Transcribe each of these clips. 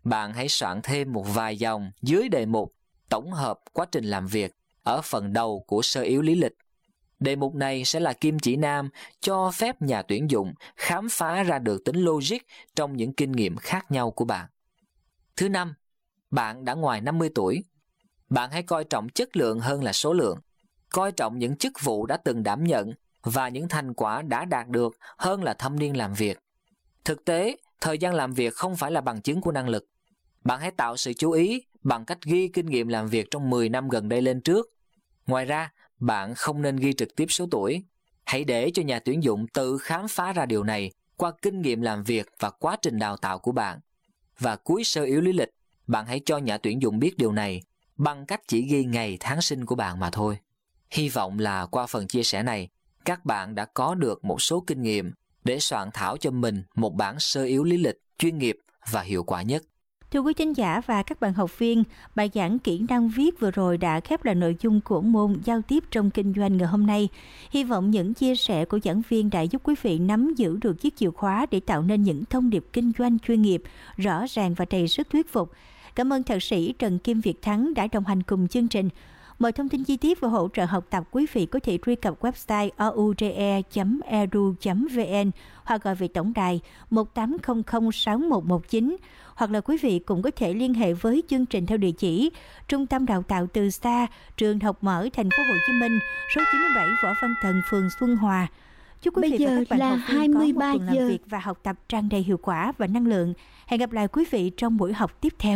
bạn hãy soạn thêm một vài dòng dưới đề mục tổng hợp quá trình làm việc ở phần đầu của sơ yếu lý lịch. Đề mục này sẽ là kim chỉ nam cho phép nhà tuyển dụng khám phá ra được tính logic trong những kinh nghiệm khác nhau của bạn. Thứ năm, bạn đã ngoài 50 tuổi. Bạn hãy coi trọng chất lượng hơn là số lượng. Coi trọng những chức vụ đã từng đảm nhận và những thành quả đã đạt được hơn là thâm niên làm việc. Thực tế, thời gian làm việc không phải là bằng chứng của năng lực. Bạn hãy tạo sự chú ý bằng cách ghi kinh nghiệm làm việc trong 10 năm gần đây lên trước. Ngoài ra, bạn không nên ghi trực tiếp số tuổi. Hãy để cho nhà tuyển dụng tự khám phá ra điều này qua kinh nghiệm làm việc và quá trình đào tạo của bạn. Và cuối sơ yếu lý lịch, bạn hãy cho nhà tuyển dụng biết điều này bằng cách chỉ ghi ngày tháng sinh của bạn mà thôi. Hy vọng là qua phần chia sẻ này, các bạn đã có được một số kinh nghiệm để soạn thảo cho mình một bản sơ yếu lý lịch chuyên nghiệp và hiệu quả nhất. Thưa quý thính giả và các bạn học viên, bài giảng kỹ năng viết vừa rồi đã khép lại nội dung của môn giao tiếp trong kinh doanh ngày hôm nay. Hy vọng những chia sẻ của giảng viên đã giúp quý vị nắm giữ được chiếc chìa khóa để tạo nên những thông điệp kinh doanh chuyên nghiệp, rõ ràng và đầy sức thuyết phục. Cảm ơn thạc sĩ Trần Kim Việt Thắng đã đồng hành cùng chương trình. Mọi thông tin chi tiết và hỗ trợ học tập, quý vị có thể truy cập website oude.edu.vn hoặc gọi về tổng đài 18006119, hoặc là quý vị cũng có thể liên hệ với chương trình theo địa chỉ Trung tâm Đào tạo Từ Xa, Trường Học Mở, Thành phố Hồ Chí Minh, số 97 Võ Văn Tần, phường Xuân Hòa. Chúc quý vị và các bạn học viên có một tuần làm việc và học tập tràn đầy hiệu quả và năng lượng. Hẹn gặp lại quý vị trong buổi học tiếp theo.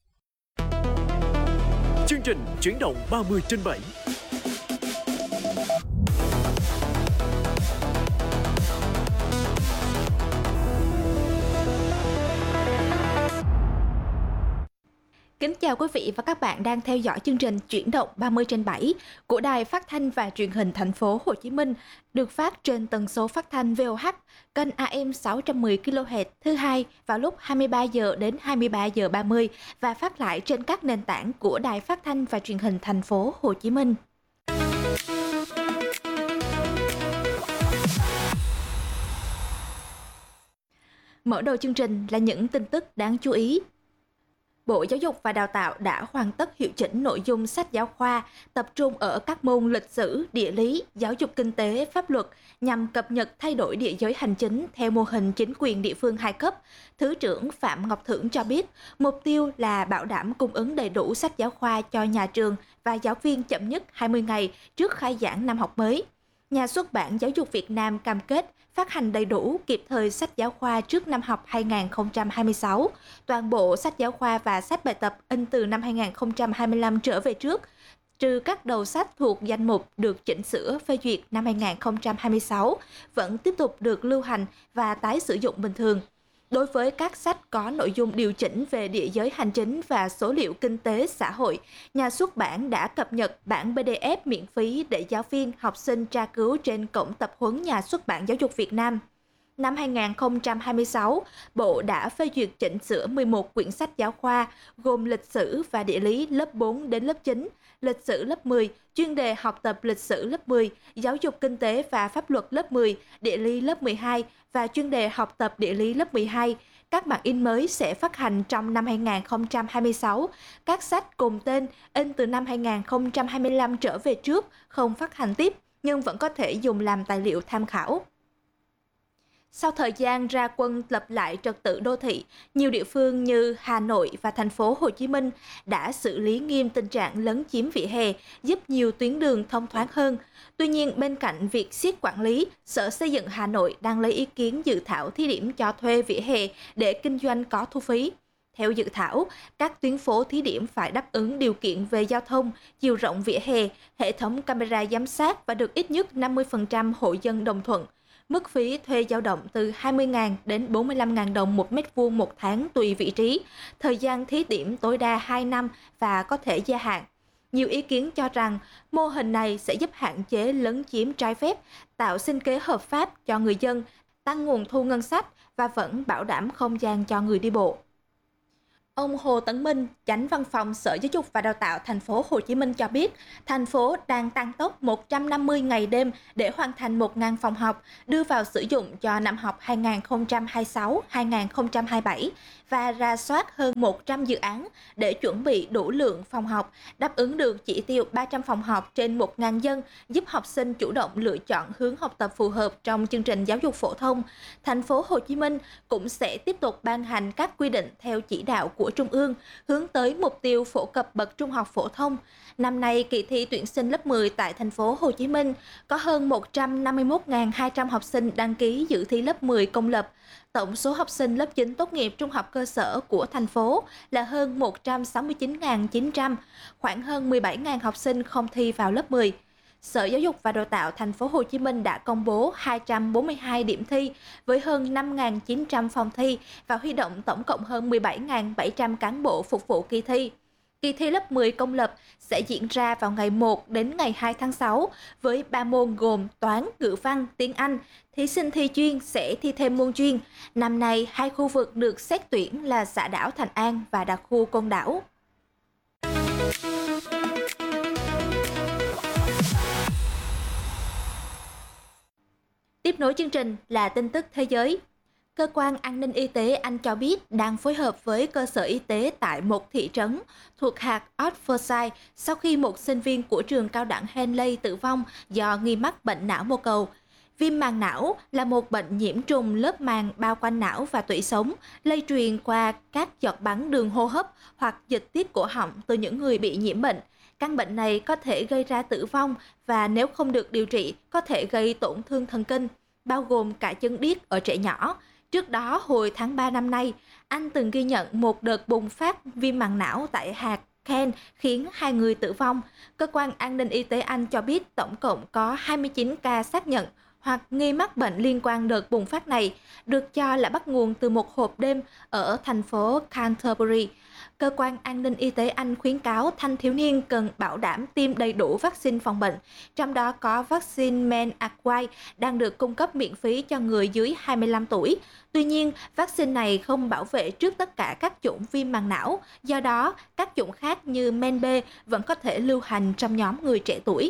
Chương trình Chuyển động 30/7. Kính chào quý vị và các bạn đang theo dõi chương trình Chuyển động 30/7 của Đài Phát thanh và Truyền hình Thành phố Hồ Chí Minh, được phát trên tần số phát thanh VOH, kênh AM 610 kHz thứ hai vào lúc 23 giờ đến 23 giờ 30 và phát lại trên các nền tảng của Đài Phát thanh và Truyền hình Thành phố Hồ Chí Minh. Mở đầu chương trình là những tin tức đáng chú ý. Bộ Giáo dục và Đào tạo đã hoàn tất hiệu chỉnh nội dung sách giáo khoa, tập trung ở các môn lịch sử, địa lý, giáo dục kinh tế, pháp luật nhằm cập nhật thay đổi địa giới hành chính theo mô hình chính quyền địa phương 2 cấp. Thứ trưởng Phạm Ngọc Thưởng cho biết, mục tiêu là bảo đảm cung ứng đầy đủ sách giáo khoa cho nhà trường và giáo viên chậm nhất 20 ngày trước khai giảng năm học mới. Nhà xuất bản Giáo dục Việt Nam cam kết phát hành đầy đủ kịp thời sách giáo khoa trước năm học 2026. Toàn bộ sách giáo khoa và sách bài tập in từ năm 2025 trở về trước, trừ các đầu sách thuộc danh mục được chỉnh sửa phê duyệt năm 2026, vẫn tiếp tục được lưu hành và tái sử dụng bình thường. Đối với các sách có nội dung điều chỉnh về địa giới hành chính và số liệu kinh tế xã hội, nhà xuất bản đã cập nhật bản PDF miễn phí để giáo viên, học sinh tra cứu trên cổng tập huấn Nhà xuất bản Giáo dục Việt Nam. Năm 2026, Bộ đã phê duyệt chỉnh sửa 11 quyển sách giáo khoa, gồm lịch sử và địa lý lớp 4 đến lớp 9, lịch sử lớp 10, chuyên đề học tập lịch sử lớp 10, giáo dục kinh tế và pháp luật lớp 10, địa lý lớp 12 và chuyên đề học tập địa lý lớp 12. Các bản in mới sẽ phát hành trong năm 2026. Các sách cùng tên in từ năm 2025 trở về trước không phát hành tiếp, nhưng vẫn có thể dùng làm tài liệu tham khảo. Sau thời gian ra quân lập lại trật tự đô thị, nhiều địa phương như Hà Nội và thành phố Hồ Chí Minh đã xử lý nghiêm tình trạng lấn chiếm vỉa hè, giúp nhiều tuyến đường thông thoáng hơn. Tuy nhiên, bên cạnh việc siết quản lý, Sở Xây dựng Hà Nội đang lấy ý kiến dự thảo thí điểm cho thuê vỉa hè để kinh doanh có thu phí. Theo dự thảo, các tuyến phố thí điểm phải đáp ứng điều kiện về giao thông, chiều rộng vỉa hè, hệ thống camera giám sát và được ít nhất 50% hộ dân đồng thuận. Mức phí thuê dao động từ 20.000 đến 45.000 đồng một mét vuông một tháng tùy vị trí. Thời gian thí điểm tối đa 2 năm và có thể gia hạn. Nhiều ý kiến cho rằng mô hình này sẽ giúp hạn chế lấn chiếm trái phép, tạo sinh kế hợp pháp cho người dân, tăng nguồn thu ngân sách và vẫn bảo đảm không gian cho người đi bộ. Ông Hồ Tấn Minh, Chánh Văn phòng Sở Giáo dục và Đào tạo Thành phố Hồ Chí Minh cho biết, thành phố đang tăng tốc 150 ngày đêm để hoàn thành 1.000 phòng học đưa vào sử dụng cho năm học 2026-2027 và rà soát hơn 100 dự án để chuẩn bị đủ lượng phòng học, đáp ứng được chỉ tiêu 300 phòng học trên 1.000 dân, giúp học sinh chủ động lựa chọn hướng học tập phù hợp trong chương trình giáo dục phổ thông. Thành phố Hồ Chí Minh cũng sẽ tiếp tục ban hành các quy định theo chỉ đạo của Trung ương, hướng tới mục tiêu phổ cập bậc trung học phổ thông. Năm nay, kỳ thi tuyển sinh lớp 10 tại thành phố Hồ Chí Minh có hơn 151.200 học sinh đăng ký dự thi lớp 10 công lập. Tổng số học sinh lớp 9 tốt nghiệp trung học cơ sở của thành phố là hơn 169.900, khoảng hơn 17.000 học sinh không thi vào lớp 10. Sở Giáo dục và Đào tạo thành phố Hồ Chí Minh đã công bố 242 điểm thi với hơn 5.900 phòng thi và huy động tổng cộng hơn 17.700 cán bộ phục vụ kỳ thi. Kỳ thi lớp 10 công lập sẽ diễn ra vào ngày 1 đến ngày 2 tháng 6 với 3 môn gồm toán, ngữ văn, tiếng Anh. Thí sinh thi chuyên sẽ thi thêm môn chuyên. Năm nay, 2 khu vực được xét tuyển là xã đảo Thành An và đặc khu Côn Đảo. Tiếp nối chương trình là tin tức thế giới. Cơ quan an ninh y tế Anh cho biết đang phối hợp với cơ sở y tế tại một thị trấn thuộc hạt Oxfordshire sau khi một sinh viên của trường cao đẳng Henley tử vong do nghi mắc bệnh não mô cầu. Viêm màng não là một bệnh nhiễm trùng lớp màng bao quanh não và tủy sống, lây truyền qua các giọt bắn đường hô hấp hoặc dịch tiết cổ họng từ những người bị nhiễm bệnh. Căn bệnh này có thể gây ra tử vong và nếu không được điều trị có thể gây tổn thương thần kinh, bao gồm cả chân điếc ở trẻ nhỏ. Trước đó, hồi tháng 3 năm nay, Anh từng ghi nhận một đợt bùng phát viêm màng não tại hạt Kent khiến 2 người tử vong. Cơ quan an ninh y tế Anh cho biết tổng cộng có 29 ca xác nhận hoặc nghi mắc bệnh liên quan đợt bùng phát này, được cho là bắt nguồn từ một hộp đêm ở thành phố Canterbury. Cơ quan an ninh y tế Anh khuyến cáo thanh thiếu niên cần bảo đảm tiêm đầy đủ vaccine phòng bệnh, trong đó có vaccine Menacquai đang được cung cấp miễn phí cho người dưới 25 tuổi. Tuy nhiên, vaccine này không bảo vệ trước tất cả các chủng viêm màng não, do đó các chủng khác như Men B vẫn có thể lưu hành trong nhóm người trẻ tuổi.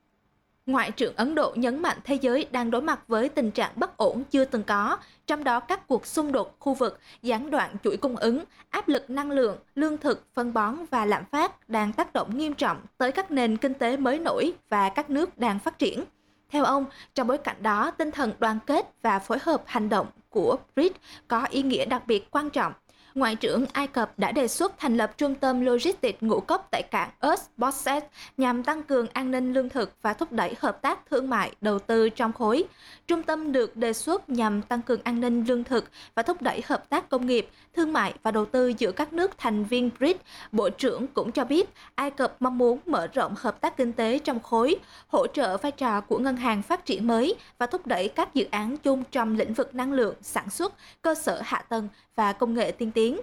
Ngoại trưởng Ấn Độ nhấn mạnh thế giới đang đối mặt với tình trạng bất ổn chưa từng có, trong đó các cuộc xung đột khu vực, gián đoạn chuỗi cung ứng, áp lực năng lượng, lương thực, phân bón và lạm phát đang tác động nghiêm trọng tới các nền kinh tế mới nổi và các nước đang phát triển. Theo ông, trong bối cảnh đó, tinh thần đoàn kết và phối hợp hành động của BRICS có ý nghĩa đặc biệt quan trọng. Ngoại trưởng Ai Cập đã đề xuất thành lập trung tâm logistics ngũ cốc tại cảng Ust-Bosset nhằm tăng cường an ninh lương thực và thúc đẩy hợp tác thương mại, đầu tư trong khối. Trung tâm được đề xuất nhằm tăng cường an ninh lương thực và thúc đẩy hợp tác công nghiệp, thương mại và đầu tư giữa các nước thành viên BRICS. Bộ trưởng cũng cho biết Ai Cập mong muốn mở rộng hợp tác kinh tế trong khối, hỗ trợ vai trò của ngân hàng phát triển mới và thúc đẩy các dự án chung trong lĩnh vực năng lượng, sản xuất, cơ sở hạ tầng và công nghệ tiên tiến.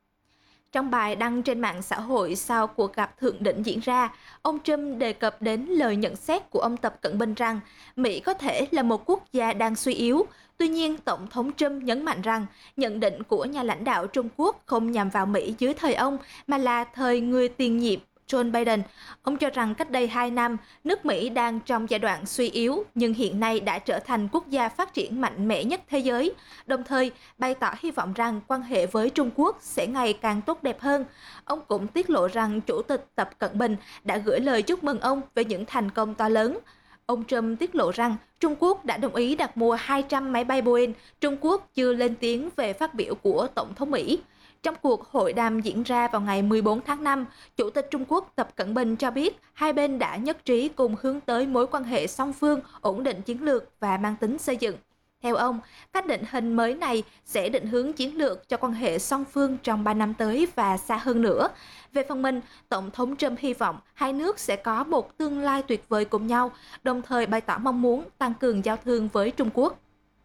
Trong bài đăng trên mạng xã hội sau cuộc gặp thượng đỉnh diễn ra, ông Trump đề cập đến lời nhận xét của ông Tập Cận Bình rằng Mỹ có thể là một quốc gia đang suy yếu. Tuy nhiên, Tổng thống Trump nhấn mạnh rằng nhận định của nhà lãnh đạo Trung Quốc không nhằm vào Mỹ dưới thời ông, mà là thời người tiền nhiệm Joe Biden. Ông cho rằng cách đây 2 năm, nước Mỹ đang trong giai đoạn suy yếu, nhưng hiện nay đã trở thành quốc gia phát triển mạnh mẽ nhất thế giới, đồng thời bày tỏ hy vọng rằng quan hệ với Trung Quốc sẽ ngày càng tốt đẹp hơn. Ông cũng tiết lộ rằng Chủ tịch Tập Cận Bình đã gửi lời chúc mừng ông về những thành công to lớn. Ông Trump tiết lộ rằng Trung Quốc đã đồng ý đặt mua 200 máy bay Boeing. Trung Quốc chưa lên tiếng về phát biểu của Tổng thống Mỹ. Trong cuộc hội đàm diễn ra vào ngày 14 tháng 5, Chủ tịch Trung Quốc Tập Cận Bình cho biết hai bên đã nhất trí cùng hướng tới mối quan hệ song phương, ổn định chiến lược và mang tính xây dựng. Theo ông, các định hình mới này sẽ định hướng chiến lược cho quan hệ song phương trong 3 năm tới và xa hơn nữa. Về phần mình, Tổng thống Trump hy vọng hai nước sẽ có một tương lai tuyệt vời cùng nhau, đồng thời bày tỏ mong muốn tăng cường giao thương với Trung Quốc.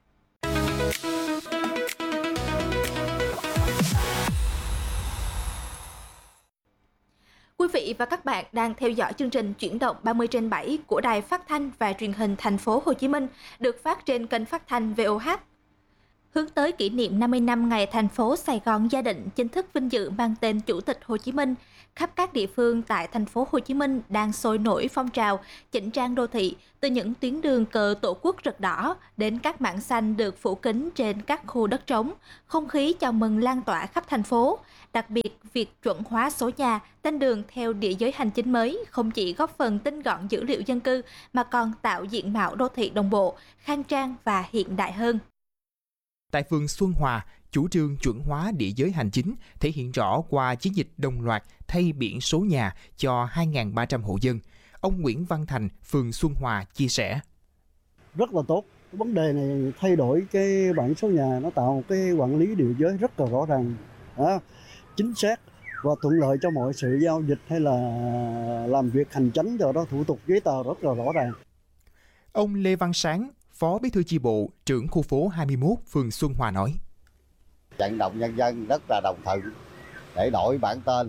Quý vị và các bạn đang theo dõi chương trình Chuyển động 30/7 của Đài Phát thanh và Truyền hình Thành phố Hồ Chí Minh, được phát trên kênh phát thanh VOH. Hướng tới kỷ niệm 50 năm ngày thành phố Sài Gòn gia định chính thức vinh dự mang tên Chủ tịch Hồ Chí Minh, khắp các địa phương tại thành phố Hồ Chí Minh đang sôi nổi phong trào chỉnh trang đô thị, từ những tuyến đường cờ Tổ quốc rực đỏ đến các mảng xanh được phủ kính trên các khu đất trống. Không khí chào mừng lan tỏa khắp thành phố. Đặc biệt, việc chuẩn hóa số nhà, tên đường theo địa giới hành chính mới không chỉ góp phần tinh gọn dữ liệu dân cư mà còn tạo diện mạo đô thị đồng bộ, khang trang và hiện đại hơn. Tại phường Xuân Hòa, chủ trương chuẩn hóa địa giới hành chính thể hiện rõ qua chiến dịch đồng loạt thay biển số nhà cho 2.300 hộ dân. Ông Nguyễn Văn Thành, phường Xuân Hòa chia sẻ. Rất là tốt. Vấn đề này thay đổi cái bản số nhà, nó tạo một cái quản lý địa giới rất là rõ ràng, chính xác và thuận lợi cho mọi sự giao dịch hay là làm việc hành chánh, do đó thủ tục giấy tờ rất là rõ ràng. Ông Lê Văn Sáng, Phó Bí thư chi bộ, trưởng khu phố 21, phường Xuân Hòa nói. Vận động nhân dân rất là đồng thuận để đổi bản tên,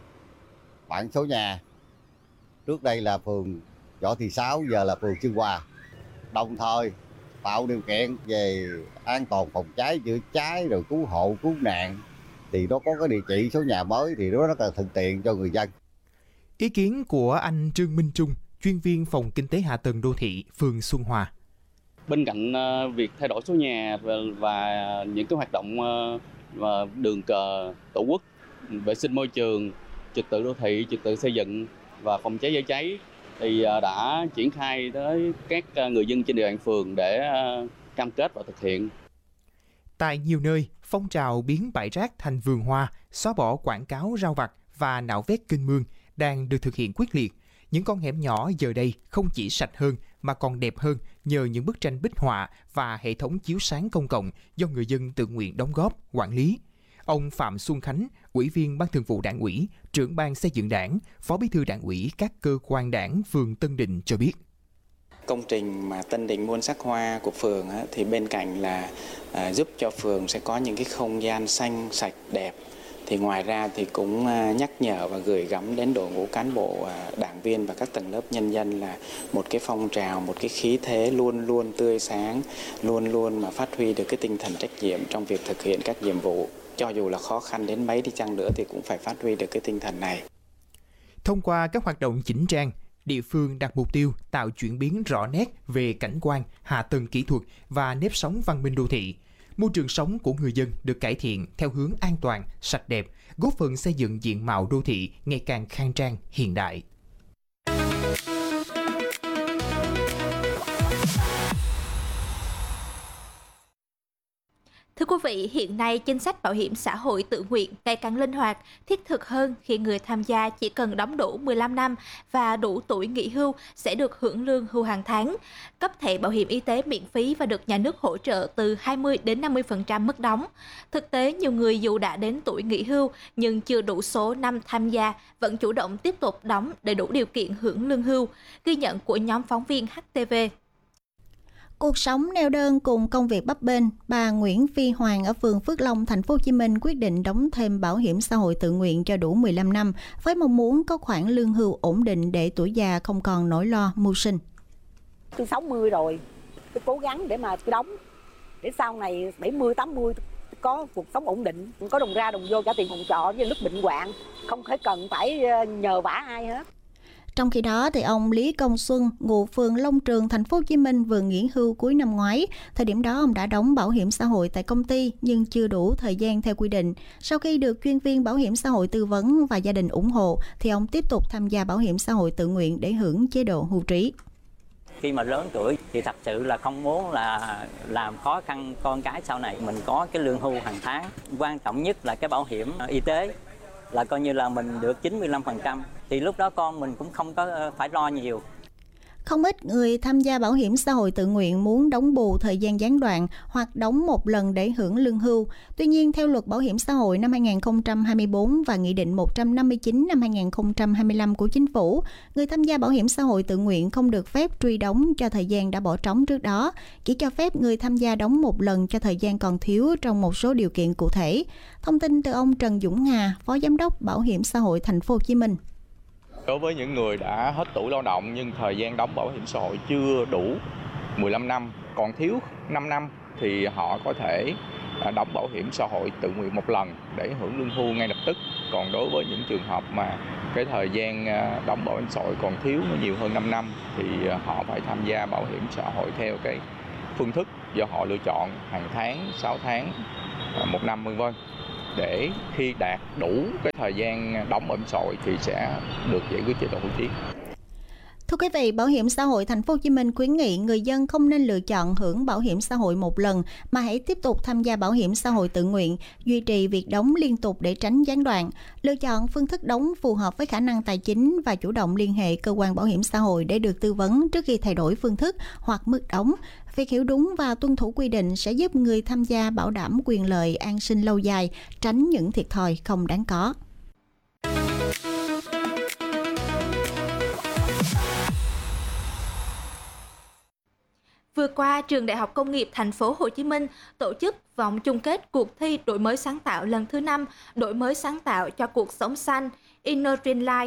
bản số nhà. Trước đây là phường Võ Thị Sáu, giờ là phường Xuân Hòa. Đồng thời tạo điều kiện về an toàn phòng cháy, chữa cháy, rồi cứu hộ, cứu nạn. Thì nó có cái địa chỉ số nhà mới thì nó rất là thuận tiện cho người dân. Ý kiến của anh Trương Minh Trung, chuyên viên phòng kinh tế hạ tầng đô thị, phường Xuân Hòa. Bên cạnh việc thay đổi số nhà và những cái hoạt động đường cờ Tổ quốc, vệ sinh môi trường, trật tự đô thị, trật tự xây dựng và phòng cháy chữa cháy thì đã triển khai tới các người dân trên địa bàn phường để cam kết và thực hiện. Tại nhiều nơi, phong trào biến bãi rác thành vườn hoa, xóa bỏ quảng cáo rao vặt và nạo vét kênh mương đang được thực hiện quyết liệt. Những con hẻm nhỏ giờ đây không chỉ sạch hơn mà còn đẹp hơn nhờ những bức tranh bích họa và hệ thống chiếu sáng công cộng do người dân tự nguyện đóng góp, quản lý. Ông Phạm Xuân Khánh, Ủy viên Ban Thường vụ Đảng ủy, Trưởng ban Xây dựng Đảng, Phó Bí thư Đảng ủy các cơ quan Đảng phường Tân Định cho biết. Công trình mà Tân Định muôn sắc hoa của phường thì bên cạnh là giúp cho phường sẽ có những cái không gian xanh sạch đẹp, thì ngoài ra thì cũng nhắc nhở và gửi gắm đến đội ngũ cán bộ, đảng viên và các tầng lớp nhân dân là một cái phong trào, một cái khí thế luôn luôn tươi sáng, luôn luôn mà phát huy được cái tinh thần trách nhiệm trong việc thực hiện các nhiệm vụ. Cho dù là khó khăn đến mấy đi chăng nữa thì cũng phải phát huy được cái tinh thần này. Thông qua các hoạt động chỉnh trang, địa phương đặt mục tiêu tạo chuyển biến rõ nét về cảnh quan, hạ tầng kỹ thuật và nếp sống văn minh đô thị. Môi trường sống của người dân được cải thiện theo hướng an toàn, sạch đẹp, góp phần xây dựng diện mạo đô thị ngày càng khang trang, hiện đại. Thưa quý vị, hiện nay chính sách bảo hiểm xã hội tự nguyện ngày càng linh hoạt, thiết thực hơn khi người tham gia chỉ cần đóng đủ 15 năm và đủ tuổi nghỉ hưu sẽ được hưởng lương hưu hàng tháng, cấp thẻ bảo hiểm y tế miễn phí và được nhà nước hỗ trợ từ 20 đến 50% mức đóng. Thực tế, nhiều người dù đã đến tuổi nghỉ hưu nhưng chưa đủ số năm tham gia vẫn chủ động tiếp tục đóng để đủ điều kiện hưởng lương hưu. Ghi nhận của nhóm phóng viên HTV. Cuộc sống neo đơn cùng công việc bấp bênh, bà Nguyễn Phi Hoàng ở phường Phước Long, thành phố Hồ Chí Minh quyết định đóng thêm bảo hiểm xã hội tự nguyện cho đủ 15 năm với mong muốn có khoản lương hưu ổn định để tuổi già không còn nỗi lo mưu sinh. Tôi 60 rồi, tôi cố gắng để mà tôi đóng để sau này 70, 80 có cuộc sống ổn định, có đồng ra đồng vô trả tiền phòng trọ với lúc bệnh hoạn, không phải cần phải nhờ vả ai hết. Trong khi đó, thì ông Lý Công Xuân, ngụ phường Long Trường, thành phố Hồ Chí Minh vừa nghỉ hưu cuối năm ngoái. Thời điểm đó, ông đã đóng bảo hiểm xã hội tại công ty nhưng chưa đủ thời gian theo quy định. Sau khi được chuyên viên bảo hiểm xã hội tư vấn và gia đình ủng hộ, thì ông tiếp tục tham gia bảo hiểm xã hội tự nguyện để hưởng chế độ hưu trí. Khi mà lớn tuổi thì thật sự là không muốn là làm khó khăn con cái sau này. Mình có cái lương hưu hàng tháng. Quan trọng nhất là cái bảo hiểm y tế là coi như là mình được 95%. Thì lúc đó con mình cũng không có phải lo nhiều. Không ít người tham gia bảo hiểm xã hội tự nguyện muốn đóng bù thời gian gián đoạn hoặc đóng một lần để hưởng lương hưu. Tuy nhiên, theo luật bảo hiểm xã hội năm 2024 và Nghị định 159 năm 2025 của Chính phủ, người tham gia bảo hiểm xã hội tự nguyện không được phép truy đóng cho thời gian đã bỏ trống trước đó, chỉ cho phép người tham gia đóng một lần cho thời gian còn thiếu trong một số điều kiện cụ thể. Thông tin từ ông Trần Dũng Hà, Phó Giám đốc Bảo hiểm xã hội Thành phố Hồ Chí Minh. Đối với những người đã hết tuổi lao động nhưng thời gian đóng bảo hiểm xã hội chưa đủ 15 năm, còn thiếu 5 năm thì họ có thể đóng bảo hiểm xã hội tự nguyện một lần để hưởng lương hưu ngay lập tức. Còn đối với những trường hợp mà cái thời gian đóng bảo hiểm xã hội còn thiếu, nó nhiều hơn 5 năm thì họ phải tham gia bảo hiểm xã hội theo cái phương thức do họ lựa chọn, hàng tháng, 6 tháng, 1 năm v.v. để khi đạt đủ cái thời gian đóng bảo hiểm xã hội thì sẽ được giải quyết chế độ hưu trí. Thưa quý vị, Bảo hiểm xã hội Thành phố Hồ Chí Minh khuyến nghị người dân không nên lựa chọn hưởng bảo hiểm xã hội một lần mà hãy tiếp tục tham gia bảo hiểm xã hội tự nguyện, duy trì việc đóng liên tục để tránh gián đoạn. Lựa chọn phương thức đóng phù hợp với khả năng tài chính và chủ động liên hệ cơ quan bảo hiểm xã hội để được tư vấn trước khi thay đổi phương thức hoặc mức đóng. Việc hiểu đúng và tuân thủ quy định sẽ giúp người tham gia bảo đảm quyền lợi an sinh lâu dài, tránh những thiệt thòi không đáng có. Vừa qua, Trường Đại học Công nghiệp Thành phố Hồ Chí Minh tổ chức vòng chung kết cuộc thi đổi mới sáng tạo lần thứ 5, đổi mới sáng tạo cho cuộc sống xanh Inner Green Life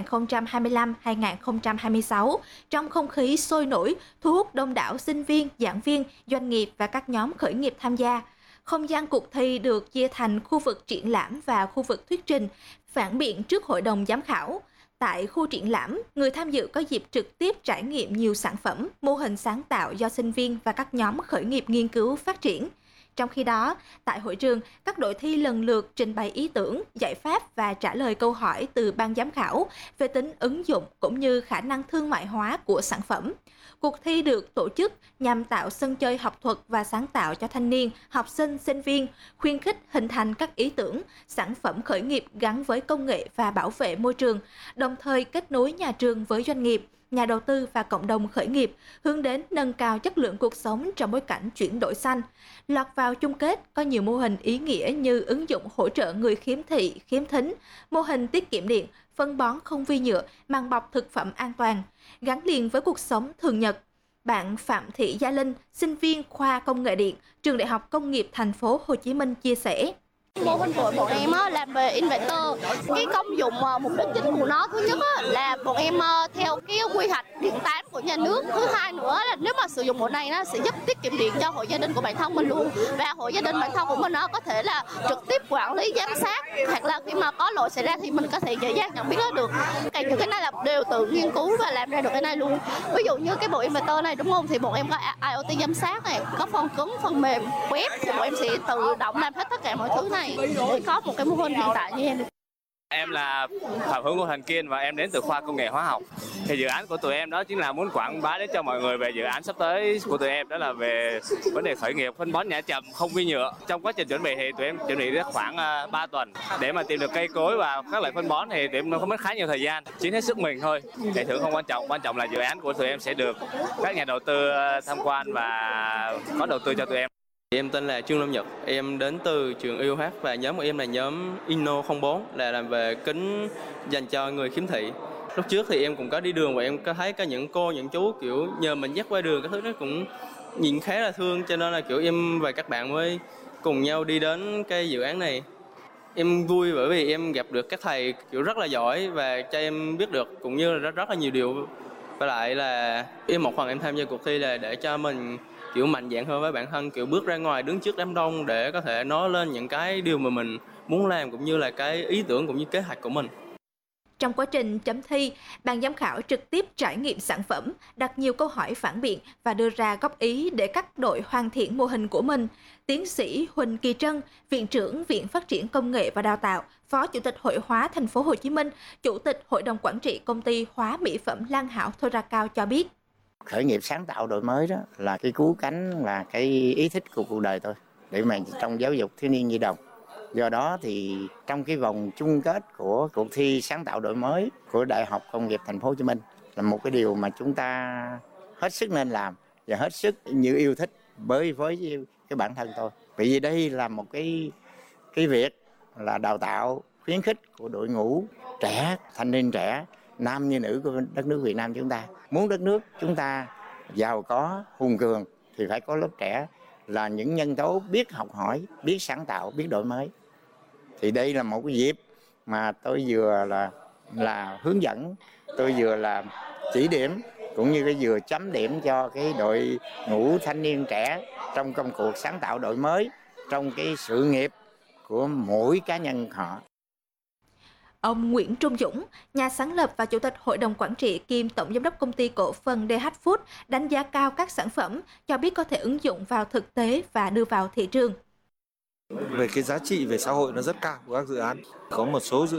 2025-2026 trong không khí sôi nổi, thu hút đông đảo sinh viên, giảng viên, doanh nghiệp và các nhóm khởi nghiệp tham gia. Không gian cuộc thi được chia thành khu vực triển lãm và khu vực thuyết trình, phản biện trước hội đồng giám khảo. Tại khu triển lãm, người tham dự có dịp trực tiếp trải nghiệm nhiều sản phẩm, mô hình sáng tạo do sinh viên và các nhóm khởi nghiệp nghiên cứu phát triển. Trong khi đó, tại hội trường, các đội thi lần lượt trình bày ý tưởng, giải pháp và trả lời câu hỏi từ ban giám khảo về tính ứng dụng cũng như khả năng thương mại hóa của sản phẩm. Cuộc thi được tổ chức nhằm tạo sân chơi học thuật và sáng tạo cho thanh niên, học sinh, sinh viên, khuyến khích hình thành các ý tưởng, sản phẩm khởi nghiệp gắn với công nghệ và bảo vệ môi trường, đồng thời kết nối nhà trường với doanh nghiệp, nhà đầu tư và cộng đồng khởi nghiệp, hướng đến nâng cao chất lượng cuộc sống trong bối cảnh chuyển đổi xanh. Lọt vào chung kết có nhiều mô hình ý nghĩa như ứng dụng hỗ trợ người khiếm thị, khiếm thính, mô hình tiết kiệm điện, phân bón không vi nhựa, màng bọc thực phẩm an toàn, gắn liền với cuộc sống thường nhật. Bạn Phạm Thị Gia Linh, sinh viên khoa Công nghệ điện, Trường Đại học Công nghiệp Thành phố Hồ Chí Minh chia sẻ. Mô hình của bọn em làm về inverter. Cái công dụng mục đích chính của nó thứ nhất là bọn em theo cái quy hoạch điện 8 của nhà nước. Thứ hai nữa là nếu mà sử dụng bộ này nó sẽ giúp tiết kiệm điện cho hộ gia đình của bản thân mình luôn. Và hộ gia đình bản thân của mình có thể là trực tiếp quản lý giám sát, hoặc là khi mà có lỗi xảy ra thì mình có thể dễ dàng nhận biết nó được. Những cái này là đều tự nghiên cứu và làm ra được cái này luôn. Ví dụ như cái bộ inverter này đúng không, thì bọn em có IoT giám sát này, có phần cứng, phần mềm, web thì bọn em sẽ tự động làm hết tất cả mọi thứ này để có một cái mô hình hiện tại như em. Em là Phạm Hữu Ngô Thành Kiên và em đến từ khoa Công nghệ Hóa học. Thì dự án của tụi em đó chính là muốn quảng bá đến cho mọi người về dự án sắp tới của tụi em, đó là về vấn đề khởi nghiệp phân bón nhả chậm không vi nhựa. Trong quá trình chuẩn bị thì tụi em chuẩn bị khoảng 3 tuần để mà tìm được cây cối và các loại phân bón, thì tụi em không mất khá nhiều thời gian, chỉ hết sức mình thôi. Giải thưởng không quan trọng là dự án của tụi em sẽ được các nhà đầu tư tham quan và có đầu tư cho tụi em. Em tên là Trương Lâm Nhật, em đến từ trường IUH và nhóm của em là nhóm Inno04, là làm về kính dành cho người khiếm thị. Lúc trước thì em cũng có đi đường và em có thấy có những cô, những chú kiểu nhờ mình dắt qua đường, cái thứ đó cũng nhìn khá là thương, cho nên là kiểu em và các bạn mới cùng nhau đi đến cái dự án này. Em vui bởi vì em gặp được các thầy kiểu rất là giỏi và cho em biết được cũng như là rất là nhiều điều. Và lại là một phần em tham gia cuộc thi là để cho mình kiểu mạnh dạn hơn với bản thân, kiểu bước ra ngoài đứng trước đám đông để có thể nói lên những cái điều mà mình muốn làm cũng như là cái ý tưởng cũng như kế hoạch của mình. Trong quá trình chấm thi, ban giám khảo trực tiếp trải nghiệm sản phẩm, đặt nhiều câu hỏi phản biện và đưa ra góp ý để các đội hoàn thiện mô hình của mình. Tiến sĩ Huỳnh Kỳ Trân, Viện trưởng Viện Phát triển Công nghệ và Đào tạo, Phó Chủ tịch Hội Hóa Thành phố Hồ Chí Minh, Chủ tịch Hội đồng Quản trị Công ty Hóa Mỹ phẩm Lan Hảo Thoracao cho biết. Khởi nghiệp sáng tạo đổi mới đó là cái cứu cánh, là cái ý thích của cuộc đời tôi để mà trong giáo dục thiếu niên nhi đồng. Do đó thì trong cái vòng chung kết của cuộc thi sáng tạo đổi mới của Đại học Công nghiệp Thành phố Hồ Chí Minh là một cái điều mà chúng ta hết sức nên làm và hết sức như yêu thích với cái bản thân tôi. Vì đây là một cái việc là đào tạo khuyến khích của đội ngũ trẻ, thanh niên trẻ, nam như nữ của đất nước Việt Nam chúng ta. Muốn đất nước chúng ta giàu có, hùng cường thì phải có lớp trẻ là những nhân tố biết học hỏi, biết sáng tạo, biết đổi mới. Thì đây là một cái dịp mà tôi vừa là hướng dẫn, tôi vừa là chỉ điểm cũng như cái vừa chấm điểm cho cái đội ngũ thanh niên trẻ trong công cuộc sáng tạo đổi mới trong cái sự nghiệp của mỗi cá nhân họ. Ông Nguyễn Trung Dũng, nhà sáng lập và chủ tịch hội đồng quản trị kiêm tổng giám đốc công ty cổ phần DH Food, đánh giá cao các sản phẩm, cho biết có thể ứng dụng vào thực tế và đưa vào thị trường. Về cái giá trị về xã hội nó rất cao của các dự án. Có một số dự